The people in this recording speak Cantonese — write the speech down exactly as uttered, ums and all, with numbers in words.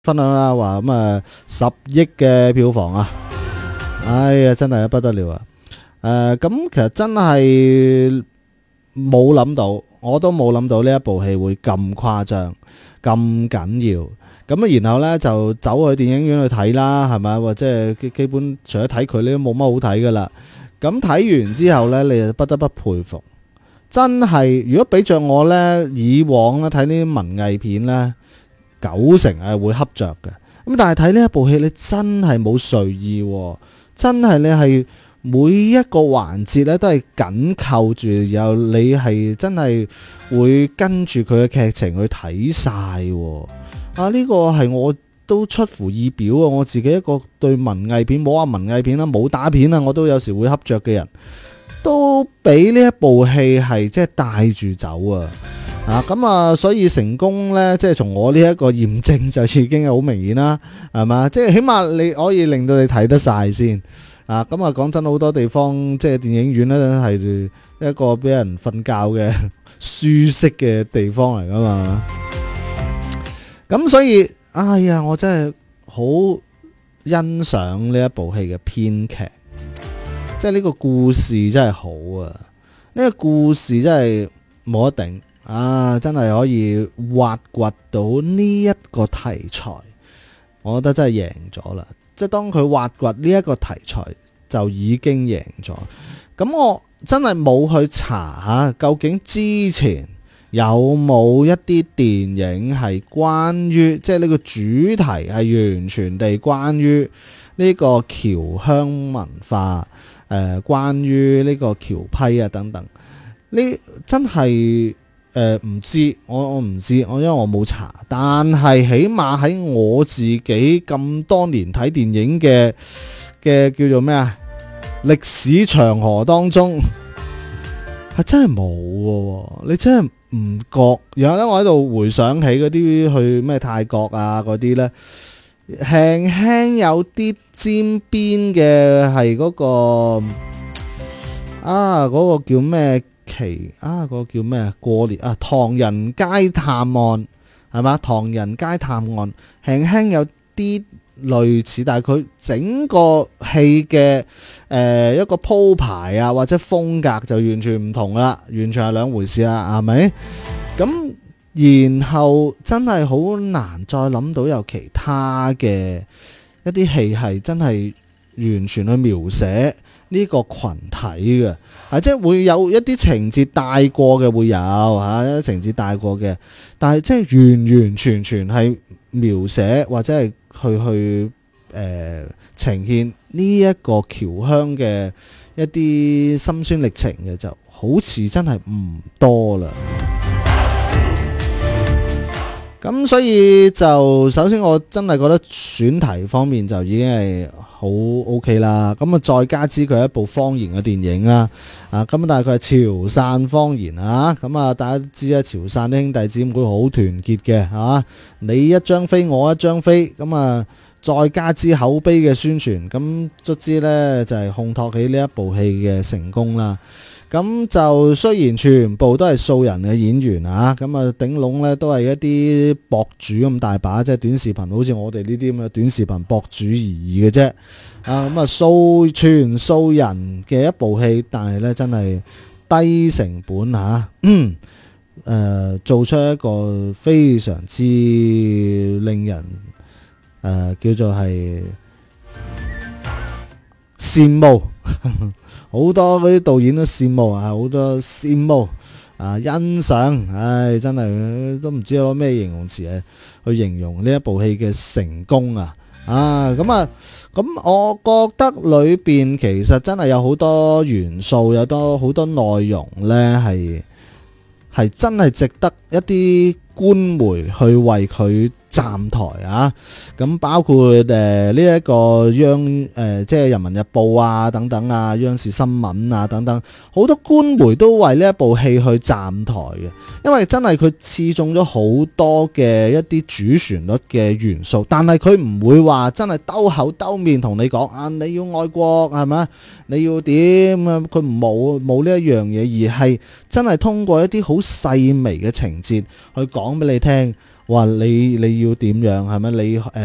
分享啦，話咁啊十億嘅票房啊，哎呀真係不得了啊！誒、呃，咁其實真係冇諗到，我都冇諗到呢一部戲會咁誇張、咁緊要。咁啊，然後呢，就走去電影院去睇啦，係咪？或者係基本除咗睇佢，你都冇乜好睇噶啦。咁睇完之後呢，你就不得不佩服，真係如果俾着我呢，以往咧睇呢啲文藝片呢，九成係會恰着嘅。咁但係睇呢一部戲，你真係冇睡意喎，真係你係每一個環節咧都係緊扣住，然後你係真係會跟住佢嘅劇情去睇晒喎。啊，呢個係我都出乎意表啊！我自己一個對文藝片，冇話文藝片啦，武打片啊，我都有時會恰着嘅人，都俾呢一部戲係即係帶住走啊！啊，咁啊，所以成功呢，即係從我呢一個驗證就已經係好明顯啦，係嘛？即係起碼你可以令到你睇得晒先啊！咁啊，講真，好多地方即係電影院呢，係一個俾人瞓覺嘅舒適嘅地方嚟噶嘛。咁所以，哎呀，我真係好欣賞呢一部戲嘅編劇，即係呢個故事真係好啊！呢個故事真係冇得頂啊！真係可以挖掘到呢一個題材，我覺得真係贏咗啦！即係當佢挖掘呢一個題材，就已經贏咗。咁我真係冇去查下究竟之前有冇一啲電影係關於即係呢個主題係完全地關於呢個僑鄉文化，誒、呃，關於呢個僑批啊等等，呢真係誒唔知，我我唔知，我因為我冇查，但係起碼喺我自己咁多年睇電影嘅嘅叫做咩啊歷史長河當中，係真係冇嘅，你真係唔覺。然後咧，我喺度回想起嗰啲去咩泰國啊嗰啲呢，輕輕有啲尖邊嘅係嗰個啊，嗰、嗰個叫咩期啊，嗰、嗰個叫咩過年啊，唐人街探案係嘛？唐人街探案輕輕有啲類似，但係佢整個戲嘅誒一個鋪排啊，或者風格就完全唔同啦，完全係兩回事啦，係咪？咁然後真係好難再諗到有其他嘅一啲戲係真係完全去描寫呢個群體嘅，啊，即係會有一啲情節帶過嘅會有嚇，一啲情節帶過嘅，但係即係完完全全係描寫或者係去去誒、呃、呈現呢一個僑鄉嘅一啲辛酸歷程嘅，就好似真係唔多啦。咁所以就首先我真係覺得選題方面就已經係好 OK 啦。咁啊再加之佢係一部方言嘅電影啦，啊咁但係佢係潮汕方言啊，咁啊大家知啊，潮汕啲兄弟姊妹好團結嘅，係嘛？你一張飛我一張飛，咁啊再加之口碑嘅宣傳，咁卒之呢就係烘托起呢一部戲嘅成功啦。咁就雖然全部都係素人嘅演員啊，咁啊頂籠咧都係一啲博主咁大把，即係短視頻，好似我哋呢啲咁嘅短視頻博主而已嘅啫。啊，咁啊素全素人嘅一部戲，但係咧真係低成本嚇，嗯，誒、呃、做出一個非常之令人誒、呃、叫做係羨慕。好多嗰啲導演都羨慕啊，好多羨慕啊，欣賞，唉，真係都唔知攞咩形容詞啊去形容呢一部戲嘅成功啊！啊，咁啊，咁我覺得裏邊其實真係有好多元素，有多好多內容呢，係係真係值得一啲官媒去為佢站台啊！咁包括誒呢一個央誒、呃、即係人民日報啊等等啊，央視新聞啊等等，好多官媒都為呢一部戲去站台嘅，因為真係佢刺中咗好多嘅一啲主旋律嘅元素，但係佢唔會話真係兜口兜面同你講啊，你要愛國係咪？你要點啊？佢冇冇呢一樣嘢，而係真係通過一啲好細微嘅情節去講俾你聽。 哇！你你要點樣係咪？你誒